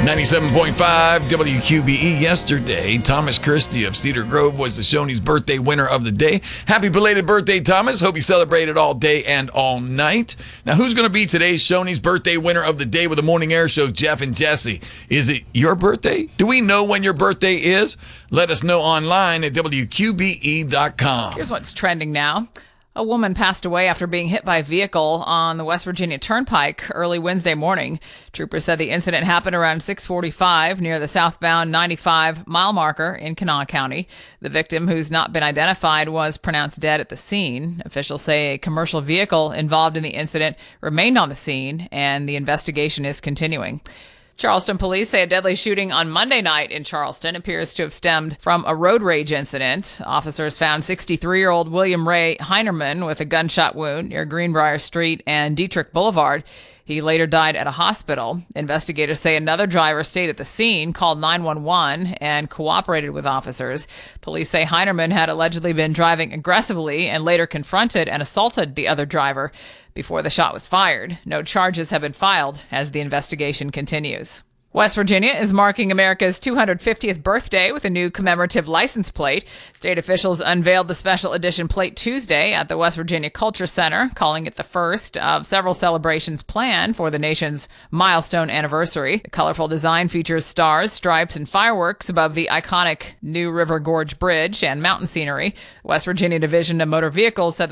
97.5 WQBE. Yesterday, Thomas Christie of Cedar Grove was the Shoney's birthday winner of the day. Happy belated birthday, Thomas. Hope you celebrated all day and all night. Now, who's going to be today's Shoney's birthday winner of the day with the Morning Air Show, Jeff and Jesse? Is it your birthday? Do we know when your birthday is? Let us know online at WQBE.com. Here's what's trending now. A woman passed away after being hit by a vehicle on the West Virginia Turnpike early Wednesday morning. Troopers said the incident happened around 6:45 near the southbound 95-mile marker in Kanawha County. The victim, who's not been identified, was pronounced dead at the scene. Officials say a commercial vehicle involved in the incident remained on the scene, and the investigation is continuing. Charleston police say a deadly shooting on Monday night in Charleston appears to have stemmed from a road rage incident. Officers found 63-year-old William Ray Heinerman with a gunshot wound near Greenbrier Street and Dietrich Boulevard. He later died at a hospital. Investigators say another driver stayed at the scene, called 911, and cooperated with officers. Police say Heinerman had allegedly been driving aggressively and later confronted and assaulted the other driver before the shot was fired. No charges have been filed as the investigation continues. West Virginia is marking America's 250th birthday with a new commemorative license plate. State officials unveiled the special edition plate Tuesday at the West Virginia Culture Center, calling it the first of several celebrations planned for the nation's milestone anniversary. The colorful design features stars, stripes, and fireworks above the iconic New River Gorge Bridge and mountain scenery. West Virginia Division of Motor Vehicles said